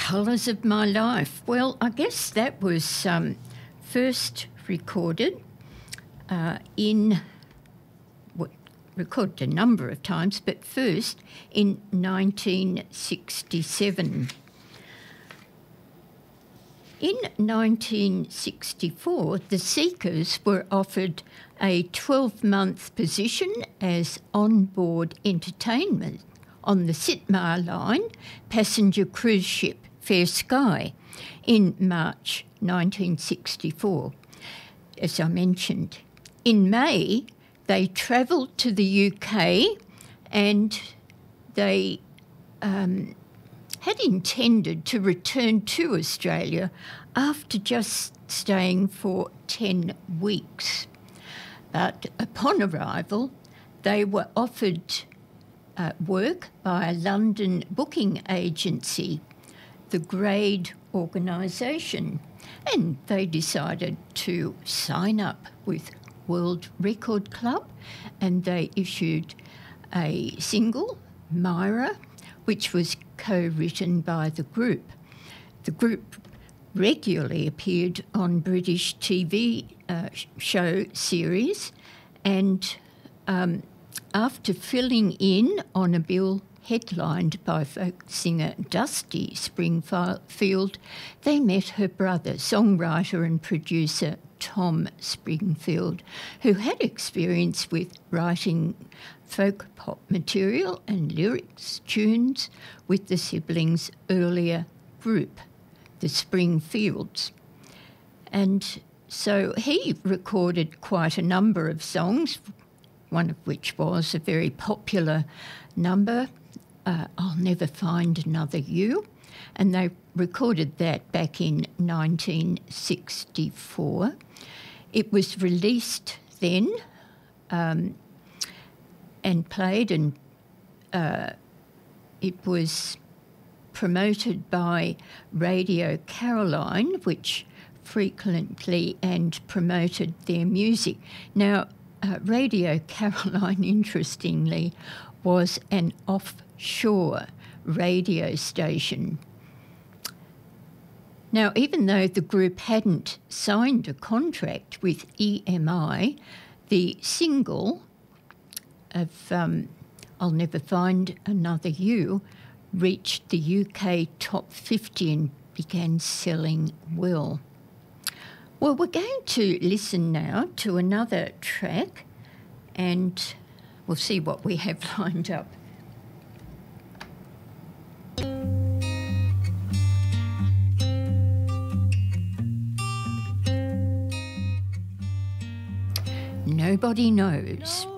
Colours of My Life. Well, I guess that was first recorded recorded a number of times, but first in 1967. In 1964, the Seekers were offered a 12-month position as on-board entertainment on the Sitmar Line passenger cruise ship Fair Sky in March 1964. As I mentioned, in May, they travelled to the UK and they had intended to return to Australia after just staying for 10 weeks. But upon arrival, they were offered work by a London booking agency, the Grade Organisation, and they decided to sign up with World Record Club, and they issued a single, Myra, which was co-written by the group. The group regularly appeared on British TV show series, and after filling in on a bill headlined by folk singer Dusty Springfield, they met her brother, songwriter and producer Tom Springfield, who had experience with writing folk pop material and lyrics, tunes with the siblings' earlier group, the Springfields. And so he recorded quite a number of songs, one of which was a very popular number, I'll Never Find Another You, and they recorded that back in 1964. It was released then and played, and it was promoted by Radio Caroline, which frequently and promoted their music. Now, Radio Caroline, interestingly, was an offshore radio station. Now, even though the group hadn't signed a contract with EMI, the single of I'll Never Find Another You reached the UK top 50 and began selling well. Well, we're going to listen now to another track and we'll see what we have lined up. Nobody Knows.